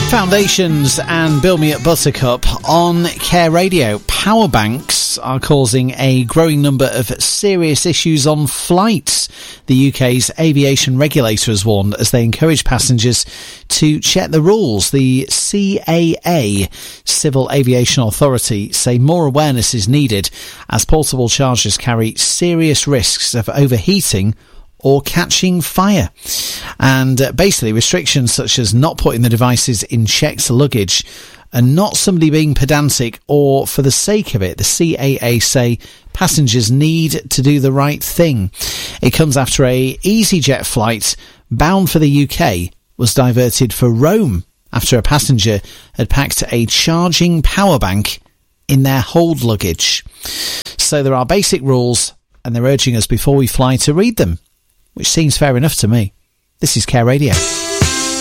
Foundations and Build Me Up Buttercup on Care Radio. Power banks are causing a growing number of serious issues on flights. The UK's aviation regulator has warned as they encourage passengers to check the rules. The CAA, Civil Aviation Authority, say more awareness is needed as portable chargers carry serious risks of overheating or catching fire. And basically restrictions such as not putting the devices in checked luggage and not somebody being pedantic or for the sake of it. The CAA say passengers need to do the right thing. It comes after a EasyJet flight bound for the UK was diverted for Rome after a passenger had packed a charging power bank in their hold luggage. So there are basic rules and they're urging us before we fly to read them, which seems fair enough to me. This is Care Radio.